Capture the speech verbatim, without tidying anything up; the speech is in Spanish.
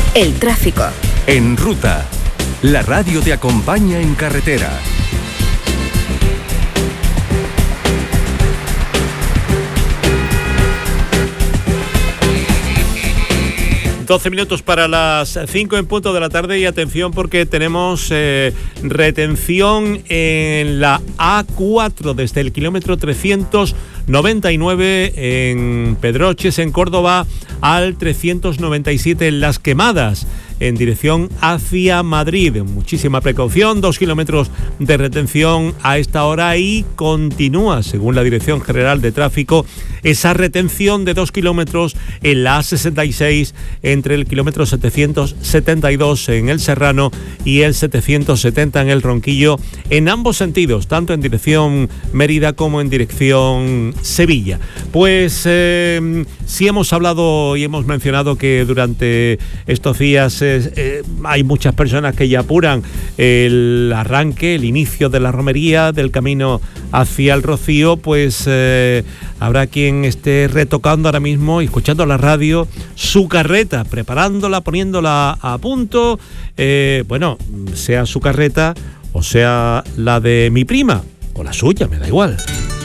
El tráfico. En Ruta, la radio te acompaña en carretera. doce minutos para las cinco en punto de la tarde y atención porque tenemos eh, retención en la A cuatro desde el kilómetro trescientos noventa y nueve en Pedroches, en Córdoba, al trescientos noventa y siete en Las Quemadas, en dirección hacia Madrid. Muchísima precaución, dos kilómetros de retención a esta hora y continúa, según la Dirección General de Tráfico, esa retención de dos kilómetros en la A sesenta y seis entre el kilómetro setecientos setenta y dos en El Serrano y el setecientos setenta en El Ronquillo, en ambos sentidos, tanto en dirección Mérida como en dirección Sevilla. Pues eh, sí hemos hablado y hemos mencionado que durante estos días eh, eh, hay muchas personas que ya apuran el arranque, el inicio de la romería, del camino hacia el Rocío. Pues eh, habrá quien esté retocando ahora mismo y escuchando la radio su carreta, preparándola, poniéndola a punto, eh, bueno, sea su carreta o sea la de mi prima o la suya, me da igual.